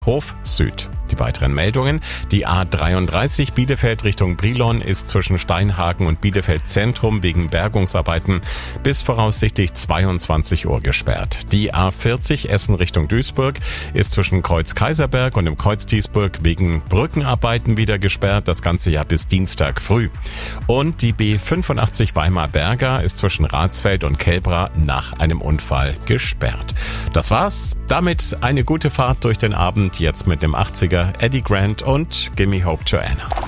Hof Süd. Die weiteren Meldungen. Die A33 Bielefeld Richtung Brilon ist zwischen Steinhagen und Bielefeld Zentrum wegen Bergungsarbeiten bis voraussichtlich 22 Uhr gesperrt. Die A40 Essen Richtung Duisburg ist zwischen Kreuz Kaiserberg und dem Kreuz Duisburg wegen Brückenarbeiten wieder gesperrt. Das ganze ja bis Dienstag früh. Und die B85 Weimar-Berger ist zwischen Ratsfeld und Kelbra nach einem Unfall gesperrt. Das war's. Damit eine gute Fahrt durch den Abend. Jetzt mit dem 80er Eddie Grant und Gimme Hope Joanna.